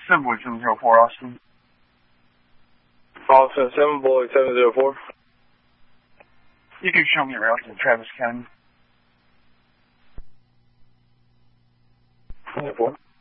7 704 Austin. Austin 7 Boy 704. You can show me around in Travis County. 24.